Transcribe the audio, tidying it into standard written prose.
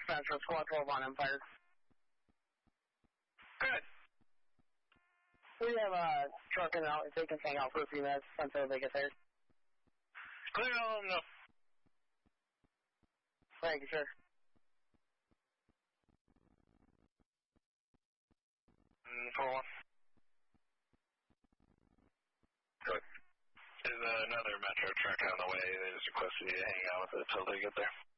Central, Squad 12 on Empire. Good. We have a truck in out. If they can hang out for a few minutes until they get there. Clear all of them, no. Thank you, sir. For one. Good. There's another Metro truck on the way. They just requested you to hang out with it until they get there.